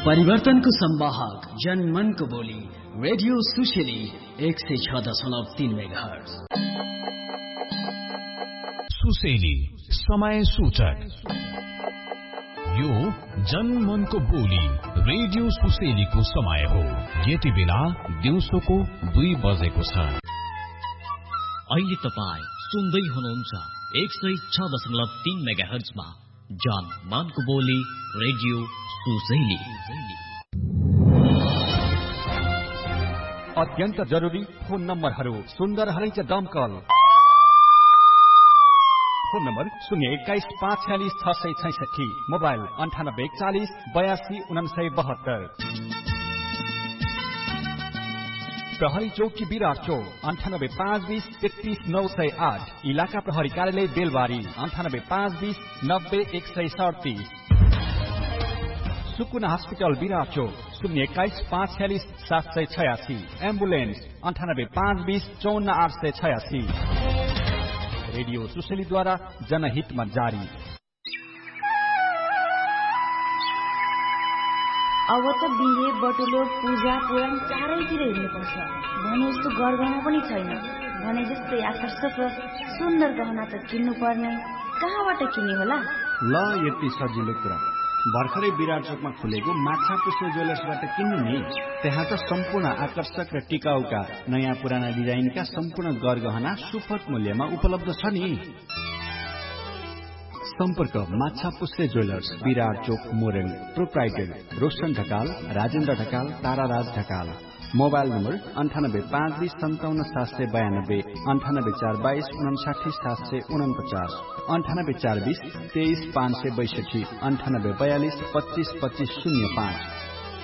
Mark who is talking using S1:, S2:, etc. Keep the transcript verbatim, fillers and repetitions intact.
S1: परिवर्तनको संवाहक जनमनको बोली रेडियो सुशेली एक सय छ दशमलव तीन मेगाहर्ज।
S2: सुशेली समय सूचक। यो जनमनको बोली रेडियो सुशेलीको समय हो। यति बेला दिउँसोको दुई बजेको छ।
S3: अहिले तपाईँ सुन्दै हुनुहुन्छ एक सय छ दशमलव तीन मेगाहर्जमा जनमनको बोली रेडियो सुशेली।
S4: अत्यन्त जरुरी फोन नम्बरहरू सुन्दर हरैच दमकल। फोन नम्बर शून्य एक्काइस पाँच छ्यालिस छ सय छैसठी, मोबाइल अन्ठानब्बे एकचालिस बयासी उनासय बहत्तर। प्रहरी चौकी विराट चौक अन्ठानब्बे पाँच बीस तेत्तीस नौ सय आठ, इलाका प्रहरी कार्यालय बेलबारी अन्ठानब्बे पाँच बीस नब्बे एक सय सडतिस। सुकुना हस्पिटल विराट चौक शून्य एक्काइस पाँच छ्यालिस सात सय छयासी, एम्बुलेन्स अन्ठानब्बे पाँच बीस चौन्न आठ सय छयासी। रेडियो सुशेलीद्वारा जनहितमा जारी।
S5: अब त बिहे बटुलो पूजा पुराण चारैतिर हिँड्नुपर्छ भने जस्तो गरगहना पनि छैन। भने जस्तै आकर्षक र सुन्दर गहना त किन्नु पर्ने, कहाँबाट किन्ने होला?
S6: ल यति सजिलो कुरा, भर्खरै विराट चोकमा खुलेको माछा पुष्पे ज्वेलर्सबाट किन्नु नि। त्यहाँ त सम्पूर्ण आकर्षक र टिकाउका नयाँ पुराना डिजाइनका सम्पूर्ण गरगहना सुपथ मूल्यमा उपलब्ध छ नि। सम्पर्क माछा पुष्पे ज्वेलर्स, विराट चोक, Morang. Proprietor Roshan Dhakal, Rajendra Dhakal, ताराराज Dhakal. Mobile number अन्ठानब्बे पाँच बीस सन्ताउन्न सात सय बयानब्बे, अन्ठानब्बे चार बाइस उनासाठी सात सय उनपचास, अन्ठानब्बे चार बीस तेइस पाँच सय बैसठी, अन्ठानब्बे बयालिस पच्चिस पच्चिस शून्य पाँच।